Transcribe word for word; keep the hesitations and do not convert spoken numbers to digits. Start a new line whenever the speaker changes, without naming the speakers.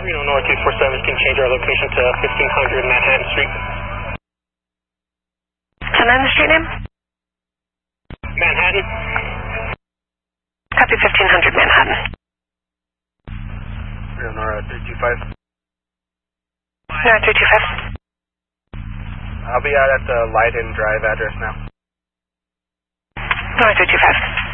Reno North two four seven can change our location to fifteen hundred Manhattan Street.
Can I have the street name?
Manhattan.
Copy fifteen hundred Manhattan.
Reno North three two five.
No, three two five.
I'll be out at the Leiden Drive address now.
No, three two five.